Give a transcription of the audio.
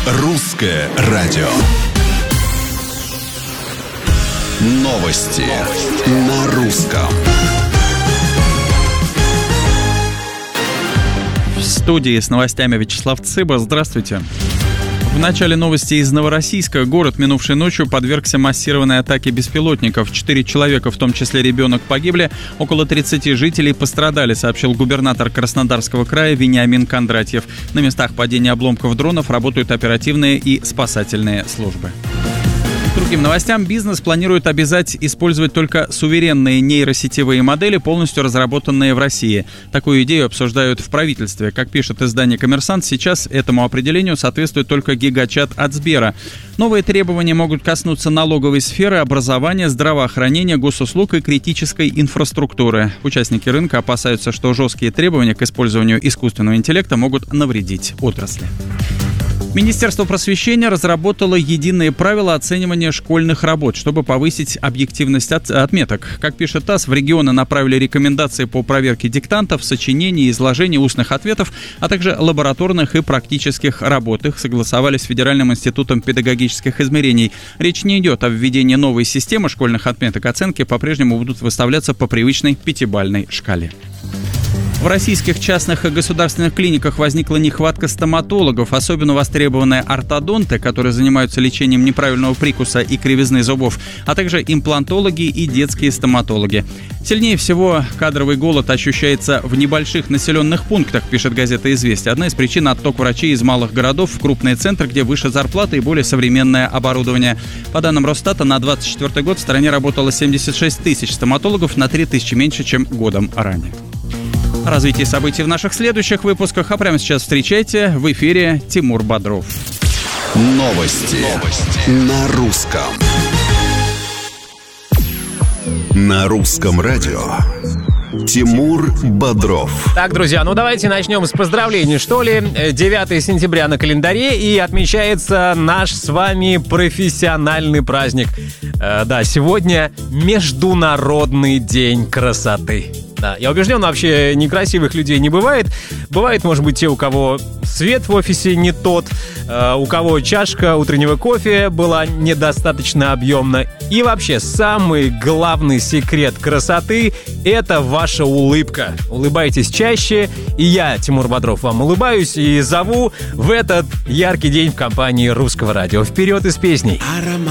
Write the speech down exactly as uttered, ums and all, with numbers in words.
Русское радио. Новости на русском. В студии с новостями Вячеслав Цыба. Здравствуйте. В начале новости из Новороссийска. Город минувшей ночью подвергся массированной атаке беспилотников. Четыре человека, в том числе ребенок, погибли. Около тридцати жителей пострадали, сообщил губернатор Краснодарского края Вениамин Кондратьев. На местах падения обломков дронов работают оперативные и спасательные службы. К другим новостям. Бизнес планирует обязать использовать только суверенные нейросетевые модели, полностью разработанные в России. Такую идею обсуждают в правительстве. Как пишет издание «Коммерсант», сейчас этому определению соответствует только гигачат от Сбера. Новые требования могут коснуться налоговой сферы, образования, здравоохранения, госуслуг и критической инфраструктуры. Участники рынка опасаются, что жесткие требования к использованию искусственного интеллекта могут навредить отрасли. Министерство просвещения разработало единые правила оценивания школьных работ, чтобы повысить объективность от- отметок. Как пишет ТАСС, в регионы направили рекомендации по проверке диктантов, сочинений, изложений устных ответов, а также лабораторных и практических работ. Их согласовали с Федеральным институтом педагогических измерений. Речь не идет о введении новой системы школьных отметок. Оценки по-прежнему будут выставляться по привычной пятибалльной шкале. В российских частных и государственных клиниках возникла нехватка стоматологов. Особенно востребованы ортодонты, которые занимаются лечением неправильного прикуса и кривизны зубов, а также имплантологи и детские стоматологи. Сильнее всего кадровый голод ощущается в небольших населенных пунктах, пишет газета «Известия». Одна из причин – отток врачей из малых городов в крупные центры, где выше зарплаты и более современное оборудование. По данным Росстата, на двадцать четвёртый год в стране работало семьдесят шесть тысяч стоматологов, на три тысячи меньше, чем годом ранее. Развитие событий в наших следующих выпусках. А прямо сейчас встречайте в эфире Тимур Бодров. Новости, Новости. на русском. На русском радио. Тимур Бодров. Так, друзья, ну давайте начнем с поздравлений, что ли. девятое сентября на календаре, и отмечается наш с вами профессиональный праздник. Э, да, сегодня Международный день красоты. Да, я убежден, вообще некрасивых людей не бывает. Бывает, может быть, те, у кого свет в офисе не тот, э, у кого чашка утреннего кофе была недостаточно объемна. И вообще, самый главный секрет красоты – это ваша улыбка. Улыбайтесь чаще, и я, Тимур Бодров, вам улыбаюсь и зову в этот яркий день в компании Русского радио. Вперед из песней! Аромат